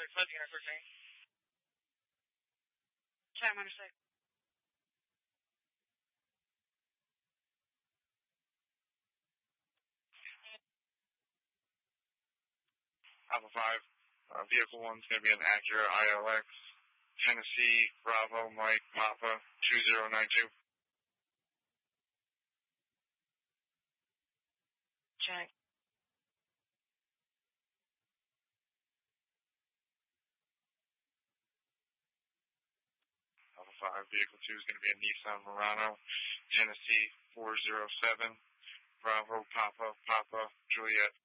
fuzzy on a quick name. Time on a sec. Alpha 5. Vehicle 1's going to be an Acura ILX. Tennessee, Bravo, Mike, Papa, 2092. Check. Alpha 5, Vehicle 2 is going to be a Nissan Murano, Tennessee, 407, Bravo, Papa, Juliet,